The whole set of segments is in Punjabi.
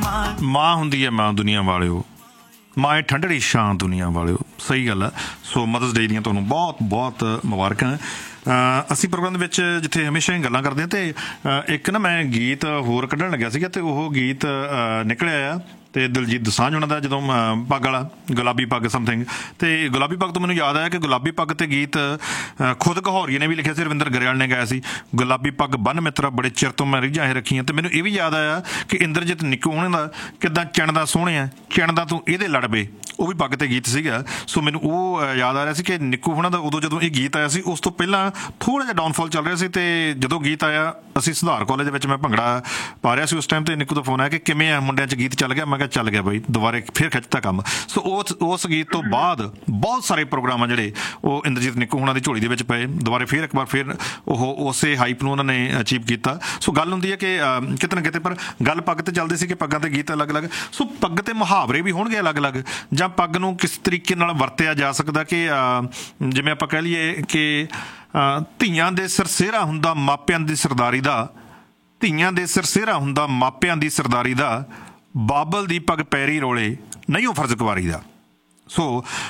ਮਾਂ ਹੁੰਦੀ ਹੈ ਮਾਂ ਦੁਨੀਆ ਵਾਲਿਓ, ਮਾਂ ਇਹ ਠੰਡੜੀ ਛਾਂ ਦੁਨੀਆ ਵਾਲਿਓ। ਸਹੀ ਗੱਲ ਹੈ। ਸੋ ਮਦਰਸ ਡੇ ਦੀਆਂ ਤੁਹਾਨੂੰ ਬਹੁਤ ਬਹੁਤ ਮੁਬਾਰਕਾਂ। ਅਸੀਂ ਪ੍ਰੋਗਰਾਮ ਦੇ ਵਿੱਚ ਜਿੱਥੇ ਹਮੇਸ਼ਾ ਹੀ ਗੱਲਾਂ ਕਰਦੇ ਹਾਂ ਅਤੇ ਇੱਕ ਨਾ ਮੈਂ ਗੀਤ ਹੋਰ ਕੱਢਣ ਲੱਗਿਆ ਸੀਗਾ ਅਤੇ ਉਹ ਗੀਤ ਨਿਕਲਿਆ ਆ ਅਤੇ ਦਿਲਜੀਤ ਦੋਸਾਂਝ ਉਹਨਾਂ ਦਾ ਜਦੋਂ ਪੱਗ ਵਾਲਾ ਗੁਲਾਬੀ ਪੱਗ ਸਮਥਿੰਗ। ਅਤੇ ਗੁਲਾਬੀ ਪੱਗ ਤੋਂ ਮੈਨੂੰ ਯਾਦ ਆਇਆ ਕਿ ਗੁਲਾਬੀ ਪੱਗ 'ਤੇ ਗੀਤ ਖੁਦ ਕਹੌਰੀਏ ਨੇ ਵੀ ਲਿਖਿਆ ਸੀ, ਰਵਿੰਦਰ ਗਰੇਵਾਲ ਨੇ ਗਾਇਆ ਸੀ, ਗੁਲਾਬੀ ਪੱਗ ਬੰਨ੍ਹ ਮਿੱਤਰਾ ਬੜੇ ਚਿਰ ਤੋਂ ਮੈਂ ਰੀਝਾਂ ਇਹ ਰੱਖੀਆਂ। ਅਤੇ ਮੈਨੂੰ ਇਹ ਵੀ ਯਾਦ ਆਇਆ ਕਿ ਇੰਦਰਜੀਤ ਨਿੱਕੂ ਉਹਨਾਂ ਦਾ ਕਿੱਦਾਂ ਚਿਣਦਾ ਸੋਹਣਿਆ ਚਿਣਦਾ ਤੂੰ ਇਹਦੇ ਲੜ ਪਏ, ਉਹ ਵੀ ਪੱਗ 'ਤੇ ਗੀਤ ਸੀਗਾ। ਸੋ ਮੈਨੂੰ ਉਹ ਯਾਦ ਆ ਰਿਹਾ ਸੀ ਕਿ ਨਿੱਕੂ ਉਹਨਾਂ ਦਾ ਉਦੋਂ ਜਦੋਂ ਇਹ ਗੀਤ ਆਇਆ ਸੀ ਉਸ ਤੋਂ ਪਹਿਲਾਂ ਥੋੜ੍ਹਾ ਜਿਹਾ ਡਾਊਨਫਾਲ ਚੱਲ ਰਿਹਾ ਸੀ ਅਤੇ ਜਦੋਂ ਗੀਤ ਆਇਆ ਅਸੀਂ ਸੁਧਾਰ ਕਾਲਜ ਦੇ ਵਿੱਚ ਮੈਂ ਭੰਗੜਾ ਪਾ ਰਿਹਾ ਸੀ ਉਸ ਟਾਈਮ, ਅਤੇ ਨਿੱਕੂ ਦਾ ਫੋਨ ਆਇਆ ਕਿ ਕਿਵੇਂ ਆ ਮੁੰਡਿਆਂ 'ਚ ਗੀਤ ਚੱਲ ਗਿਆ। ਮੈਂ ਕਿਹਾ ਚੱਲ ਗਿਆ ਬਾਈ, ਦੁਬਾਰੇ ਫਿਰ ਖਿੱਚਤਾ ਕੰਮ। ਸੋ ਉਸ ਗੀਤ ਤੋਂ ਬਾਅਦ ਬਹੁਤ ਸਾਰੇ ਪ੍ਰੋਗਰਾਮ ਆ ਜਿਹੜੇ ਉਹ ਇੰਦਰਜੀਤ ਨਿੱਕੂ ਉਹਨਾਂ ਦੀ ਝੋਲੀ ਦੇ ਵਿੱਚ ਪਏ, ਦੁਬਾਰੇ ਫਿਰ ਇੱਕ ਵਾਰ ਫਿਰ ਉਹ ਉਸੇ ਹਾਈਪ ਨੂੰ ਉਹਨਾਂ ਨੇ ਅਚੀਵ ਕੀਤਾ। ਸੋ ਗੱਲ ਹੁੰਦੀ ਹੈ ਕਿ ਕਿਤੇ ਨਾ ਕਿਤੇ ਪਰ ਗੱਲ ਪੱਗ 'ਤੇ ਚੱਲਦੀ ਸੀ ਕਿ ਪੱਗਾਂ 'ਤੇ ਗੀਤ ਅਲੱਗ-ਅਲੱਗ। ਸੋ ਪੱਗ 'ਤੇ ਮੁਹਾਵਰੇ ਵੀ ਹੋਣਗੇ ਅਲੱਗ-ਅਲੱਗ, ਜਾਂ ਪੱਗ ਨੂੰ ਕਿਸ ਤਰੀਕੇ ਨਾਲ ਵਰਤਿਆ ਜਾ ਸਕਦਾ ਕਿ ਜਿਵੇਂ ਆਪਾਂ ਕਹਿ ਲਈਏ ਕਿ ਧੀਆਂ ਦੇ ਸਿਰ ਸਿਹਰਾ ਹੁੰਦਾ ਮਾਪਿਆਂ ਦੀ ਸਰਦਾਰੀ ਦਾ, ਧੀਆਂ ਦੇ ਸਿਰ ਸਿਹਰਾ ਹੁੰਦਾ ਮਾਪਿਆਂ ਦੀ ਸਰਦਾਰੀ ਦਾ, ਬਾਬਲ ਦੀ ਪੱਗ ਪੈਰੀ ਰੋਲੇ ਨਹੀਂ ਉਹ ਫਰਜ਼ ਕੁਵਾਰੀ ਦਾ। ਸੋ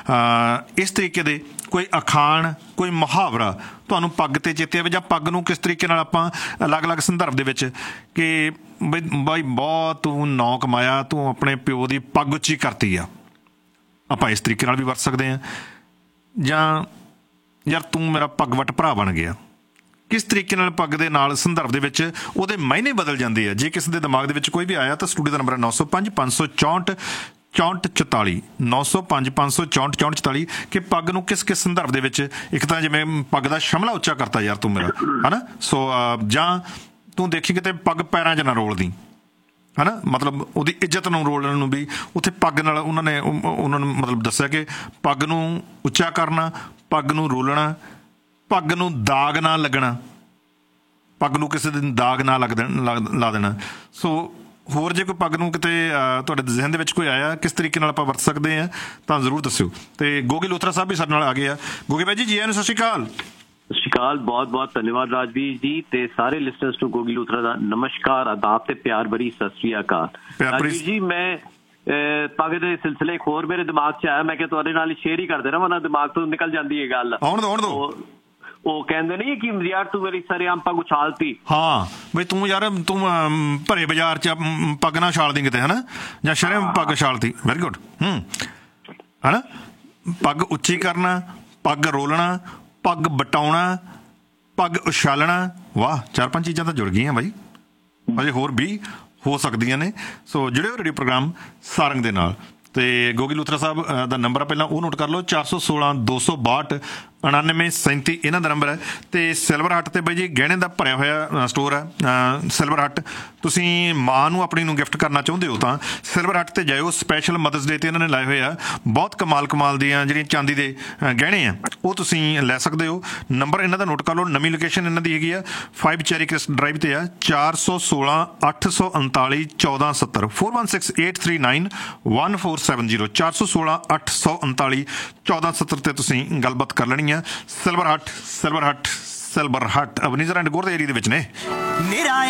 ਇਸ ਤਰੀਕੇ ਦੇ ਕੋਈ ਅਖਾਣ ਕੋਈ ਮੁਹਾਵਰਾ ਤੁਹਾਨੂੰ ਪੱਗ 'ਤੇ ਚੇਤੇ ਆਵੇ, ਜਾਂ ਪੱਗ ਨੂੰ ਕਿਸ ਤਰੀਕੇ ਨਾਲ ਆਪਾਂ ਅਲੱਗ-ਅਲੱਗ ਸੰਦਰਭ ਦੇ ਵਿੱਚ ਕਿ ਬਾਈ ਬਹੁਤ ਤੂੰ ਨਾਂ ਕਮਾਇਆ, ਤੂੰ ਆਪਣੇ ਪਿਓ ਦੀ ਪੱਗ ਉੱਚੀ ਕਰਤੀ ਆ, ਆਪਾਂ ਇਸ ਤਰੀਕੇ ਨਾਲ ਵੀ ਵਰਤ ਸਕਦੇ ਹਾਂ। ਜਾਂ ਯਾਰ ਤੂੰ ਮੇਰਾ ਪੱਗ ਵੱਟ ਭਰਾ ਬਣ ਗਿਆ, ਕਿਸ ਤਰੀਕੇ ਨਾਲ ਪੱਗ ਦੇ ਨਾਲ ਸੰਦਰਭ ਦੇ ਵਿੱਚ ਉਹਦੇ ਮਾਇਨੇ ਬਦਲ ਜਾਂਦੇ ਆ। ਜੇ ਕਿਸੇ ਦੇ ਦਿਮਾਗ ਦੇ ਵਿੱਚ ਕੋਈ ਵੀ ਆਇਆ ਤਾਂ ਸਟੂਡੀਓ ਦਾ ਨੰਬਰ ਹੈ 905 564 6444 905 564 6444 ਕਿ ਪੱਗ ਨੂੰ ਕਿਸ ਕਿਸ ਸੰਦਰਭ ਦੇ ਵਿੱਚ, ਇੱਕ ਤਾਂ ਜਿਵੇਂ ਪੱਗ ਦਾ ਸ਼ਮਲਾ ਉੱਚਾ ਕਰਤਾ ਯਾਰ ਤੂੰ ਮੇਰਾ, ਹੈ ਨਾ। ਸੋ ਜਾਂ ਤੂੰ ਦੇਖੀ ਕਿਤੇ ਪੱਗ ਪੈਰਾਂ 'ਚ ਨਾ ਰੋਲਦੀ, ਹੈ ਨਾ, ਮਤਲਬ ਉਹਦੀ ਇੱਜ਼ਤ ਨੂੰ ਰੋਲਣ ਨੂੰ ਵੀ ਉੱਥੇ ਪੱਗ ਨਾਲ ਉਹਨਾਂ ਨੂੰ ਮਤਲਬ ਦੱਸਿਆ ਕਿ ਪੱਗ ਨੂੰ ਉੱਚਾ ਕਰਨਾ, ਪੱਗ ਨੂੰ ਰੋਲਣਾ, ਪੱਗ ਨੂੰ ਦਾਗ ਨਾ ਲੱਗਣਾ, ਪੱਗ ਨੂੰ ਕਿਸੇ ਦਿਨ ਦਾਗ ਨਾ ਲਾ ਦੇਣਾ। ਸੋ ਹੋਰ ਜੇ ਕੋਈ ਪੱਗ ਨੂੰ ਕਿਤੇ ਤੁਹਾਡੇ ਜ਼ਿਹਨ ਦੇ ਵਿੱਚ ਕੋਈ ਆਇਆ ਕਿਸ ਤਰੀਕੇ ਨਾਲ ਆਪਾਂ ਵਰਤ ਸਕਦੇ ਹਾਂ ਤਾਂ ਜ਼ਰੂਰ ਦੱਸਿਓ। ਅਤੇ ਗੋਗੀ ਲੋਥਰਾ ਸਾਹਿਬ ਵੀ ਸਾਡੇ ਨਾਲ ਆ ਗਏ ਆ। ਗੋਗੀ ਬਾਈ ਜੀ ਆਇਆਂ ਨੂੰ, ਸਤਿ ਸ਼੍ਰੀ ਅਕਾਲ। ਸਤਿ ਸ਼੍ਰੀ ਅਕਾਲ, ਬਹੁਤ ਬਹੁਤ ਧੰਨਵਾਦ ਰਾਜਵੀਰ ਜੀ, ਤੇ ਸਾਰੇ ਲਿਸਨਰਸ ਨੂੰ ਗੋਗੀ ਲੋਥਰਾ ਦਾ ਨਮਸਕਾਰ, ਆਦਾਬ ਤੇ ਪਿਆਰ ਭਰੀ ਸਤਿ ਸ਼੍ਰੀ ਅਕਾਲ। ਰਾਜਵੀਰ ਜੀ ਮੈਂ ਪੱਗ ਦੇ ਸਿਲਸਿਲੇ ਇੱਕ ਹੋਰ ਮੇਰੇ ਦਿਮਾਗ 'ਚ ਆਇਆ, ਮੈਂ ਕਿਹਾ ਤੁਹਾਡੇ ਨਾਲ ਹੀ ਸ਼ੇਅਰ ਹੀ ਕਰਦੇ ਨਾ, ਵਰਨਾ ਦਿਮਾਗ ਤੋਂ ਨਿਕਲ ਜਾਂਦੀ ਹੈ ਗੱਲ। ਆਉਣ ਦੋ ਉਹ ਕਹਿੰਦੇ ਨਹੀਂ ਕਿ ਯਾਰ ਤੂੰ ਮੇਰੀ ਸਰੇਆਮ ਪੱਗ ਉਛਾਲਤੀ। ਹਾਂ ਬਈ ਤੂੰ ਯਾਰ ਤੂੰ ਭਰੇ ਬਾਜ਼ਾਰ 'ਚ ਪੱਗ ਨਾ ਛਾਲਦੀ ਕਿਤੇ, ਹੈ ਨਾ, ਜਾਂ ਸ਼ਰੇਆਮ ਪੱਗ ਛਾਲਤੀ। Very good. ਹੈ ਨਾ, ਪੱਗ ਉੱਚੀ ਕਰਨਾ, ਪੱਗ ਰੋਲਣਾ, ਪੱਗ ਬਟਾਉਣਾ, ਪੱਗ ਉਛਾਲਣਾ, ਵਾਹ 4-5 ਚੀਜ਼ਾਂ ਤਾਂ ਜੁੜ ਗਈਆਂ ਬਾਈ, ਅਜੇ ਹੋਰ ਵੀ ਹੋ ਸਕਦੀਆਂ ਨੇ। ਸੋ ਜੁੜਿਓ ਰੇਡੀਓ ਪ੍ਰੋਗਰਾਮ ਸਾਰੰਗ ਦੇ ਨਾਲ। ਅਤੇ ਗੋਗੀ ਲੋਥਰਾ ਸਾਹਿਬ ਦਾ ਨੰਬਰ ਆ ਪਹਿਲਾਂ ਉਹ ਨੋਟ ਕਰ ਲਓ, 416 262 9937 ਇਹਨਾਂ ਦਾ ਨੰਬਰ ਹੈ। ਅਤੇ ਸਿਲਵਰ ਹੱਟ 'ਤੇ ਬਾਈ ਜੀ ਗਹਿਣੇ ਦਾ ਭਰਿਆ ਹੋਇਆ ਸਟੋਰ ਹੈ ਸਿਲਵਰ ਹੱਟ। ਤੁਸੀਂ ਮਾਂ ਨੂੰ ਆਪਣੀ ਨੂੰ ਗਿਫਟ ਕਰਨਾ ਚਾਹੁੰਦੇ ਹੋ ਤਾਂ ਸਿਲਵਰ ਹੱਟ 'ਤੇ ਜਾਇਓ, ਸਪੈਸ਼ਲ ਮਦਰਸ ਡੇ 'ਤੇ ਇਹਨਾਂ ਨੇ ਲਾਏ ਹੋਏ ਆ ਬਹੁਤ ਕਮਾਲ ਦੀਆਂ ਜਿਹੜੀਆਂ ਚਾਂਦੀ ਦੇ ਗਹਿਣੇ ਆ ਉਹ ਤੁਸੀਂ ਲੈ ਸਕਦੇ ਹੋ। ਨੰਬਰ ਇਹਨਾਂ ਦਾ ਨੋਟ ਕਰ ਲਓ। ਨਵੀਂ ਲੋਕੇਸ਼ਨ ਇਹਨਾਂ ਦੀ ਹੈਗੀ ਆ 5 ਚੈਰੀ ਕ੍ਰਿਸਟ ਡਰਾਈਵ 'ਤੇ ਆ, 416 839 1470 416 839 1470 416 839 1470 'ਤੇ ਤੁਸੀਂ ਗੱਲਬਾਤ ਕਰ ਲੈਣੀ ਆ। ਸਿਲਵਰ ਹੱਟ ਅਵਨੀਜ਼ਰ ਐਂਡ ਗੋਰ ਦੇ ਏਰੀਏ ਦੇ ਵਿੱਚ ਨੇ।